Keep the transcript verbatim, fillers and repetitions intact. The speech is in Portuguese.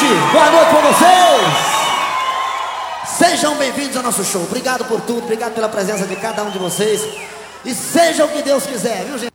boa noite pra vocês. Sejam bem-vindos ao nosso show. Obrigado por tudo, obrigado pela presença de cada um de vocês. E seja o que Deus quiser, viu, gente?